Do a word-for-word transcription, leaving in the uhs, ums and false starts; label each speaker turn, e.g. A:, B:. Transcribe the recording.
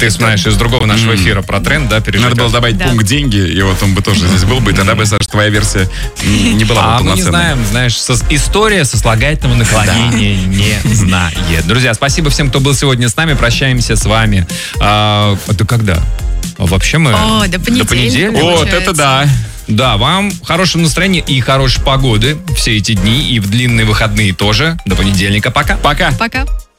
A: ты знаешь из другого нашего эфира про тренд, да, пережить.
B: Надо было добавить
C: Да.
B: пункт деньги, и вот он бы тоже здесь был бы, и тогда бы, Саш, твоя версия не была бы
A: А мы не
B: полноценной.
A: знаем, знаешь, сос- история сослагательного наклонения не знает. Друзья, спасибо всем, кто был сегодня с нами. Прощаемся с вами. А, это когда? А вообще мы...
C: О, до понедельника.
A: понедельника?
B: Вот,
C: получается.
B: это да.
A: Да, вам хорошего настроения и хорошей погоды все эти дни, и в длинные выходные тоже. До понедельника. Пока.
B: Пока.
C: Пока.